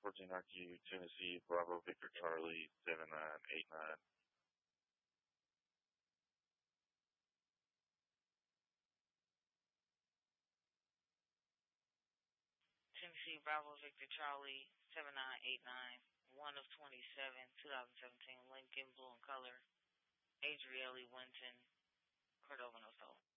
14 RQ, Tennessee, Bravo, Victor, Charlie, 7989. Tennessee, Bravo, Victor, Charlie, 7989, 1 of 27, 2017, Lincoln, blue in color, Adrielle Winton, Cordova, no soul.